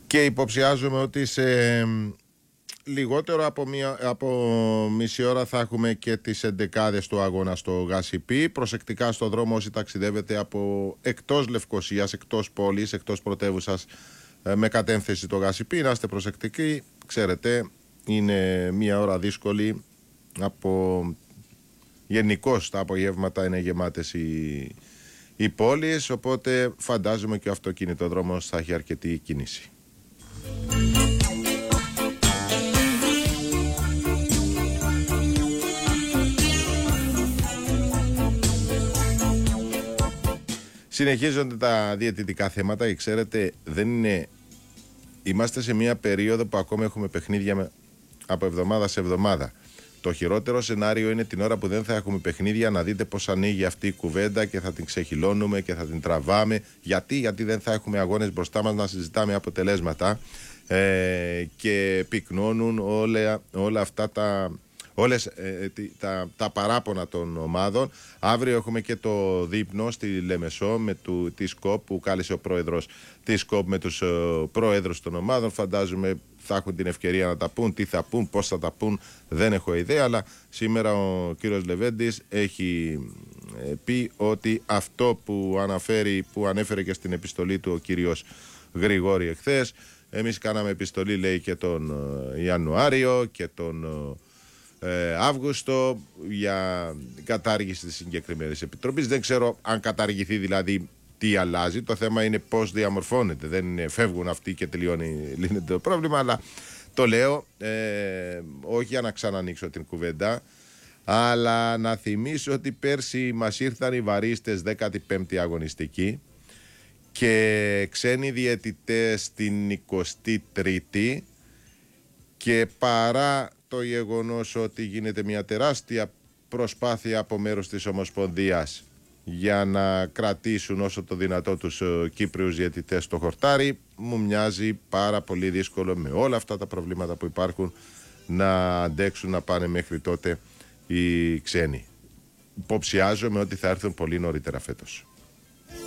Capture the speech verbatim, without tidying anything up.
Και υποψιάζομαι ότι σε λιγότερο από, μία, από μισή ώρα θα έχουμε και τις εντεκάδες του αγώνα στο Γασιπί. Προσεκτικά στο δρόμο όσοι ταξιδεύετε από εκτός Λευκωσίας, εκτός πόλης, εκτός πρωτεύουσας με κατεύθυνση το Γασιπί. Να είστε προσεκτικοί. Ξέρετε, είναι μία ώρα δύσκολη. Από... Γενικώς τα απογεύματα είναι γεμάτες οι, οι πόλεις, οπότε φαντάζομαι και ο αυτοκινητοδρόμος θα έχει αρκετή κίνηση. Συνεχίζονται τα διαιτητικά θέματα και ξέρετε, δεν είναι... είμαστε σε μια περίοδο που ακόμα έχουμε παιχνίδια με... από εβδομάδα σε εβδομάδα. Το χειρότερο σενάριο είναι την ώρα που δεν θα έχουμε παιχνίδια να δείτε πως ανοίγει αυτή η κουβέντα και θα την ξεχυλώνουμε και θα την τραβάμε. Γιατί, Γιατί δεν θα έχουμε αγώνες μπροστά μας να συζητάμε αποτελέσματα ε, και πυκνώνουν όλα, όλα αυτά τα... Όλες ε, τα, τα παράπονα των ομάδων. Αύριο έχουμε και το δείπνο στη Λεμεσό με του, τη ΣΚΟΠ που κάλεσε ο πρόεδρος της ΣΚΟΠ με τους ε, πρόεδρους των ομάδων. Φαντάζομαι θα έχουν την ευκαιρία να τα πούν, τι θα πούν, πώς θα τα πούν, δεν έχω ιδέα. Αλλά σήμερα ο κύριος Λεβέντης έχει ε, πει ότι αυτό που αναφέρει, που ανέφερε και στην επιστολή του ο κύριος Γρηγόρη εχθές. Εμείς κάναμε επιστολή, λέει, και τον ε, Ιανουάριο και τον Ε, Αύγουστο για κατάργηση της συγκεκριμένης επιτροπής. Δεν ξέρω αν καταργηθεί δηλαδή τι αλλάζει. Το θέμα είναι πώς διαμορφώνεται. Δεν είναι φεύγουν αυτοί και τελειώνει, λύνεται το πρόβλημα. Αλλά το λέω ε, όχι για να ξανανοίξω την κουβέντα, αλλά να θυμίσω ότι πέρσι μας ήρθαν οι βαρίστες δέκατη πέμπτη αγωνιστική και ξένοι διαιτητές την εικοστή τρίτη, και παρά το γεγονός ότι γίνεται μια τεράστια προσπάθεια από μέρος της Ομοσπονδίας για να κρατήσουν όσο το δυνατό τους Κύπριους διαιτητές στο χορτάρι, μου μοιάζει πάρα πολύ δύσκολο με όλα αυτά τα προβλήματα που υπάρχουν να αντέξουν να πάνε μέχρι τότε οι ξένοι. Υποψιάζομαι ότι θα έρθουν πολύ νωρίτερα φέτος.